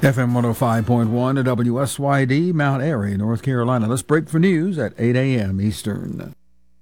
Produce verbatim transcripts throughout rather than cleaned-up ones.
F M one oh five point one at W S Y D, Mount Airy, North Carolina. Let's break for news at eight a.m. Eastern.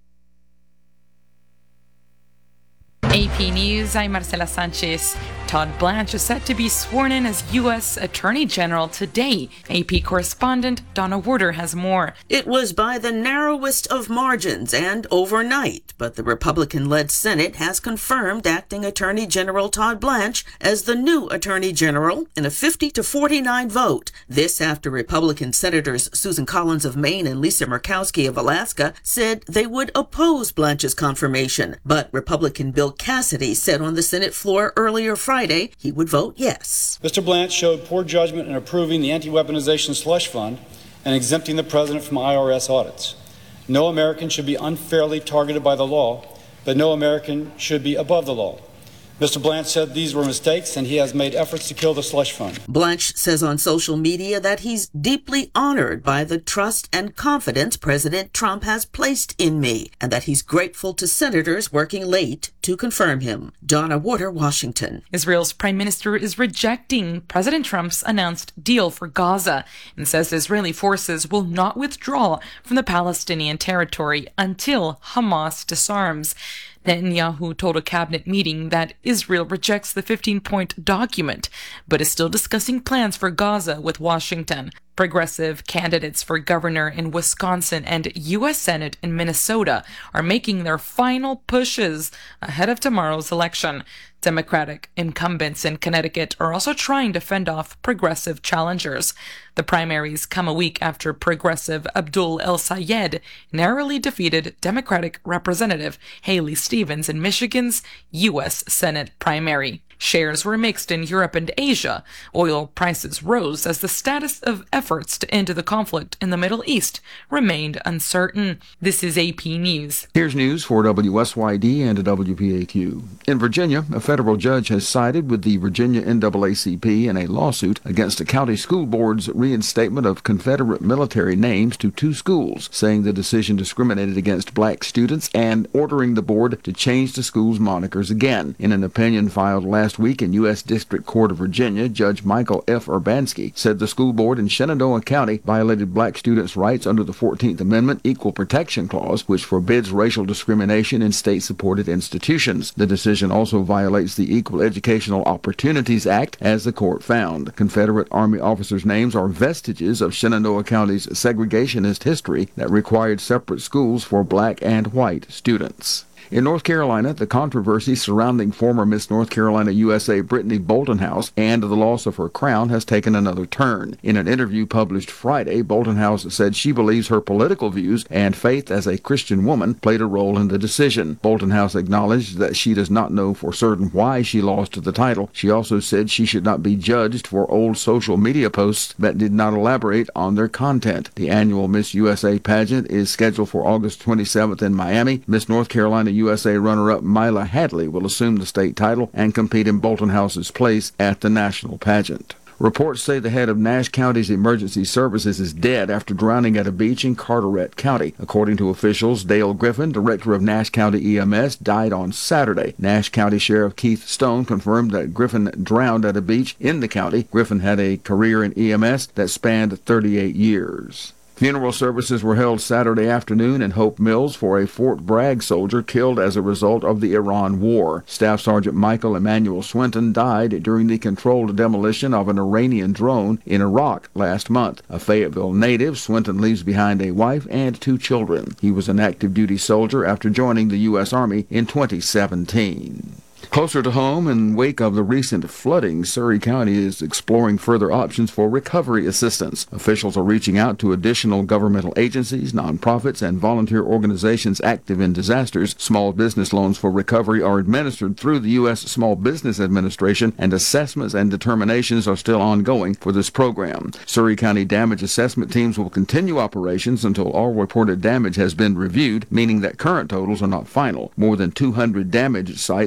A P News, I'm Marcela Sanchez. Todd Blanche is set to be sworn in as U S Attorney General today. A P correspondent Donna Warder has more. It was by the narrowest of margins and overnight, but the Republican-led Senate has confirmed acting Attorney General Todd Blanche as the new Attorney General in a fifty to forty-nine vote. This after Republican Senators Susan Collins of Maine and Lisa Murkowski of Alaska said they would oppose Blanche's confirmation, but Republican Bill Cassidy said on the Senate floor earlier Friday he would vote yes. Mister Blanche showed poor judgment in approving the anti-weaponization slush fund and exempting the president from I R S audits. No American should be unfairly targeted by the law, but no American should be above the law. Mister Blanche said these were mistakes, and he has made efforts to kill the slush fund. Blanche says on social media that he's deeply honored by the trust and confidence President Trump has placed in me, and that he's grateful to senators working late to confirm him. Donna Warder, Washington. Israel's prime minister is rejecting President Trump's announced deal for Gaza and says Israeli forces will not withdraw from the Palestinian territory until Hamas disarms. Netanyahu told a cabinet meeting that Israel rejects the fifteen-point document, but is still discussing plans for Gaza with Washington. Progressive candidates for governor in Wisconsin and U S Senate in Minnesota are making their final pushes ahead of tomorrow's election. Democratic incumbents in Connecticut are also trying to fend off progressive challengers. The primaries come a week after progressive Abdul El Sayed narrowly defeated Democratic Representative Haley Stevens in Michigan's U S Senate primary. Shares were mixed in Europe and Asia. Oil prices rose as the status of efforts to end the conflict in the Middle East remained uncertain. This is A P News. Here's news for W S Y D and W P A Q. In Virginia, a federal judge has sided with the Virginia N double A C P in a lawsuit against a county school board's reinstatement of Confederate military names to two schools, saying the decision discriminated against black students and ordering the board to change the school's monikers again. In an opinion filed last week in U S District Court of Virginia, Judge Michael F. Urbanski said the school board in Shenandoah County violated black students' rights under the fourteenth Amendment Equal Protection Clause, which forbids racial discrimination in state-supported institutions. The decision also violates the Equal Educational Opportunities Act, as the court found. Confederate Army officers' names are vestiges of Shenandoah County's segregationist history that required separate schools for black and white students. In North Carolina, the controversy surrounding former Miss North Carolina U S A Brittany Boltonhouse and the loss of her crown has taken another turn. In an interview published Friday, Boltonhouse said she believes her political views and faith as a Christian woman played a role in the decision. Boltonhouse acknowledged that she does not know for certain why she lost the title. She also said she should not be judged for old social media posts that did not elaborate on their content. The annual Miss U S A pageant is scheduled for August twenty-seventh in Miami. Miss North Carolina U S A runner-up Mila Hadley will assume the state title and compete in Boltonhouse's place at the national pageant. Reports say the head of Nash County's emergency services is dead after drowning at a beach in Carteret County. According to officials, Dale Griffin, director of Nash County E M S, died on Saturday. Nash County Sheriff Keith Stone confirmed that Griffin drowned at a beach in the county. Griffin had a career in E M S that spanned thirty-eight years. Funeral services were held Saturday afternoon in Hope Mills for a Fort Bragg soldier killed as a result of the Iran war. Staff Sergeant Michael Emmanuel Swinton died during the controlled demolition of an Iranian drone in Iraq last month. A Fayetteville native, Swinton leaves behind a wife and two children. He was an active-duty soldier after joining the U S Army in twenty seventeen. Closer to home, in wake of the recent flooding, Surry County is exploring further options for recovery assistance. Officials are reaching out to additional governmental agencies, nonprofits, and volunteer organizations active in disasters. Small business loans for recovery are administered through the U S Small Business Administration, and assessments and determinations are still ongoing for this program. Surry County damage assessment teams will continue operations until all reported damage has been reviewed, meaning that current totals are not final. More than two hundred damaged sites have been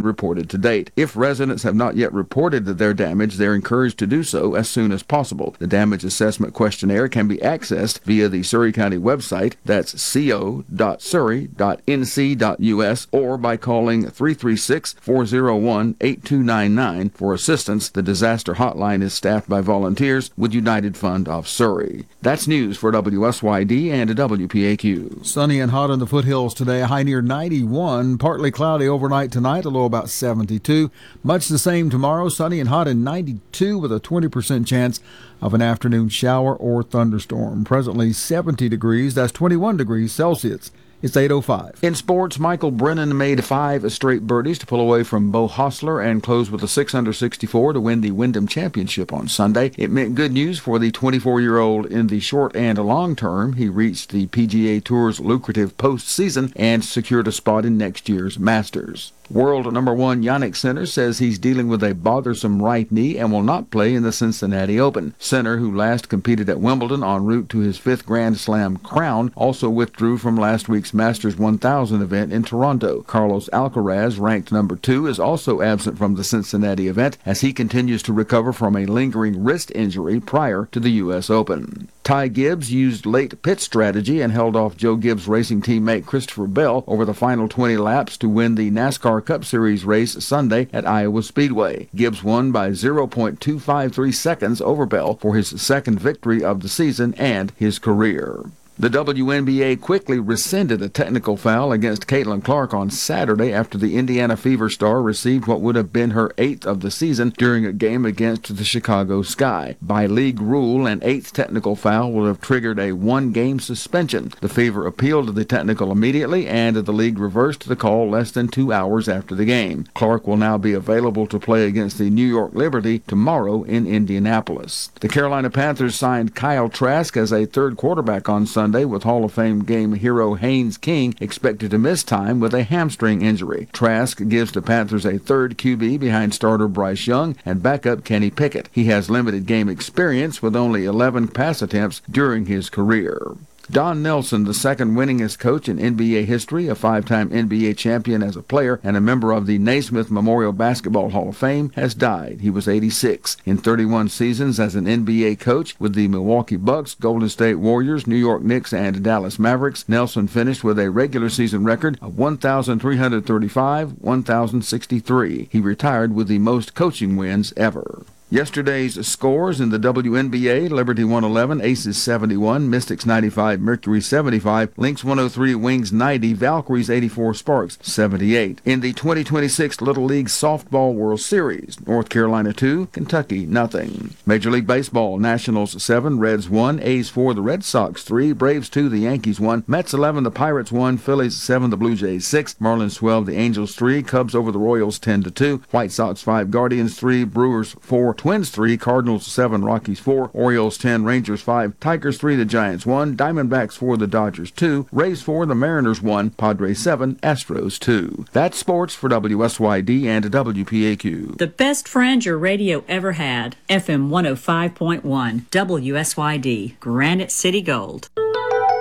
reported to date. If residents have not yet reported their damage, they're encouraged to do so as soon as possible. The damage assessment questionnaire can be accessed via the Surry County website, that's co dot surry dot n c dot u s, or by calling three three six, four zero one, eight two nine nine for assistance. The disaster hotline is staffed by volunteers with United Fund of Surry. That's news for W S Y D and W P A Q. Sunny and hot in the foothills today, high near ninety-one. Partly cloudy overnight tonight, a low about seventy-two. Much the same tomorrow, sunny and hot in ninety-two with a twenty percent chance of an afternoon shower or thunderstorm. Presently seventy degrees, that's twenty-one degrees Celsius. It's eight oh five. In sports, Michael Brennan made five straight birdies to pull away from Beau Hossler and close with a six under sixty-four to win the Wyndham Championship on Sunday. It meant good news for the twenty-four-year-old in the short and long term. He reached the P G A Tour's lucrative postseason and secured a spot in next year's Masters. World number one Yannick Sinner says he's dealing with a bothersome right knee and will not play in the Cincinnati Open. Sinner, who last competed at Wimbledon en route to his fifth Grand Slam crown, also withdrew from last week's Masters one thousand event in Toronto. Carlos Alcaraz, ranked number two, is also absent from the Cincinnati event as he continues to recover from a lingering wrist injury prior to the U S Open. Ty Gibbs used late pit strategy and held off Joe Gibbs' racing teammate Christopher Bell over the final twenty laps to win the NASCAR Cup Series race Sunday at Iowa Speedway. Gibbs won by zero point two five three seconds over Bell for his second victory of the season and his career. The W N B A quickly rescinded a technical foul against Caitlin Clark on Saturday after the Indiana Fever star received what would have been her eighth of the season during a game against the Chicago Sky. By league rule, an eighth technical foul would have triggered a one-game suspension. The Fever appealed the technical immediately, and the league reversed the call less than two hours after the game. Clark will now be available to play against the New York Liberty tomorrow in Indianapolis. The Carolina Panthers signed Kyle Trask as a third quarterback on Sunday, with Hall of Fame game hero Haynes King expected to miss time with a hamstring injury. Trask gives the Panthers a third Q B behind starter Bryce Young and backup Kenny Pickett. He has limited game experience with only eleven pass attempts during his career. Don Nelson, the second winningest coach in N B A history, a five-time N B A champion as a player and a member of the Naismith Memorial Basketball Hall of Fame, has died. He was eighty-six. In thirty-one seasons as an N B A coach with the Milwaukee Bucks, Golden State Warriors, New York Knicks, and Dallas Mavericks, Nelson finished with a regular season record of one thousand three hundred thirty-five, one thousand sixty-three. He retired with the most coaching wins ever. Yesterday's scores in the W N B A: Liberty one eleven, Aces seventy-one, Mystics ninety-five, Mercury seventy-five, Lynx one oh three, Wings ninety, Valkyries eighty-four, Sparks seventy-eight. In the twenty twenty-six Little League Softball World Series, North Carolina two, Kentucky nothing. Major League Baseball: Nationals seven, Reds one, A's four, the Red Sox three, Braves two, the Yankees one, Mets eleven, the Pirates one, Phillies seven, the Blue Jays six, Marlins twelve, the Angels three, Cubs over the Royals ten to two, White Sox five, Guardians three, Brewers four, Twins three, Cardinals seven, Rockies four, Orioles ten, Rangers five, Tigers three, the Giants one, Diamondbacks four, the Dodgers two, Rays four, the Mariners one, Padres seven, Astros two. That's sports for W S Y D and W P A Q. The best friend your radio ever had. F M one oh five point one, W S Y D, Granite City Gold.